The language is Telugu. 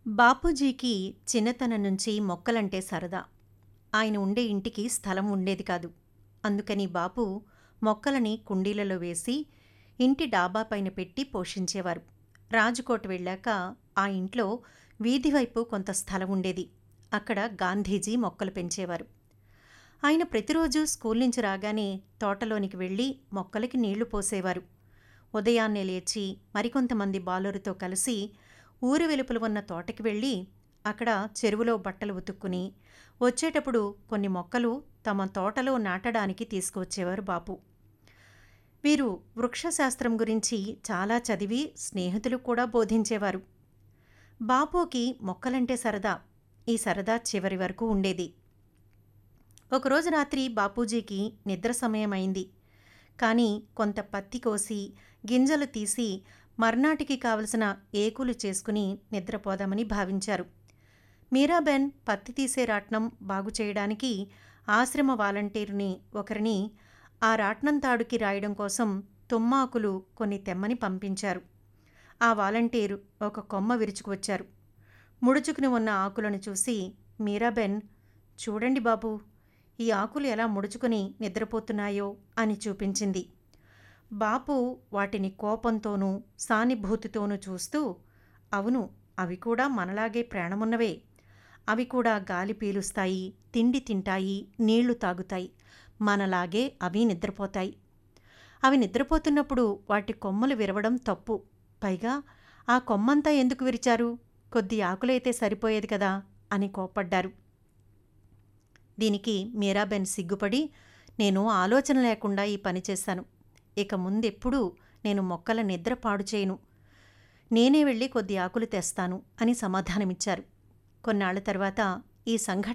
బాపూజీకి చిన్నతనం నుంచి మొక్కలంటే సరదా. ఆయన ఉండే ఇంటికి స్థలం ఉండేది కాదు. అందుకని బాపు మొక్కలని కుండీలలో వేసి ఇంటి డాబా పైన పెట్టి పోషించేవారు. రాజ్‌కోట్ వెళ్ళాక ఆ ఇంట్లో వీధి వైపు కొంత స్థలం ఉండేది. అక్కడ గాంధీజీ మొక్కలు పెంచేవారు. ఆయన ప్రతిరోజు స్కూల్ నుంచి రాగానే తోటలోనికి వెళ్ళి మొక్కలకి నీళ్లు పోసేవారు. ఉదయాన్నే లేచి మరికొంతమంది బాలురతో కలిసి ఊరి వెలుపల ఉన్న తోటకి వెళ్ళి అక్కడ చెరువులో బట్టలు ఉతుక్కుని వచ్చేటప్పుడు కొన్ని మొక్కలు తమ తోటలో నాటడానికి తీసుకువచ్చేవారు బాపు. వీరు వృక్షశాస్త్రం గురించి చాలా చదివి స్నేహితులు కూడా బోధించేవారు. బాపుకి మొక్కలంటే సరదా. ఈ సరదా చివరి వరకు ఉండేది. ఒకరోజు రాత్రి బాపూజీకి నిద్ర సమయం అయింది. కానీ కొంత పత్తి కోసి గింజలు తీసి మర్నాటికి కావలసిన ఏకులు చేసుకుని నిద్రపోదామని భావించారు. మీరాబెన్ పత్తి తీసే రాట్నం బాగు చేయడానికి ఆశ్రమ వాలంటీరుని ఒకరిని ఆ రాట్నం తాడుకి రాయడం కోసం తుమ్మాకులు కొన్ని తెమ్మని పంపించారు. ఆ వాలంటీరు ఒక కొమ్మ విరుచుకువచ్చారు. ముడుచుకుని ఉన్న ఆకులను చూసి మీరాబెన్, చూడండి బాబూ, ఈ ఆకులు ఎలా ముడుచుకుని నిద్రపోతున్నాయో అని చూపించింది. బాపు వాటిని కోపంతోనూ సానుభూతితోనూ చూస్తూ, అవును, అవి కూడా మనలాగే ప్రాణమున్నవే. అవి కూడా గాలి పీలుస్తాయి, తిండి తింటాయి, నీళ్లు తాగుతాయి. మనలాగే అవి నిద్రపోతాయి. అవి నిద్రపోతున్నప్పుడు వాటి కొమ్మలు విరవడం తప్పు. పైగా ఆ కొమ్మంతా ఎందుకు విరిచారు? కొద్ది ఆకులైతే సరిపోయేది కదా అని కోప్పడ్డారు. దీనికి మీరాబెన్ సిగ్గుపడి, నేను ఆలోచన లేకుండా ఈ పని చేశాను. ఇక ముందెప్పుడూ నేను మొక్కల నిద్ర పాడు చేయను. నేనే వెళ్ళి కొద్ది ఆకులు తెస్తాను అని సమాధానమిచ్చారు. కొన్నాళ్ల తర్వాత ఈ సంఘటన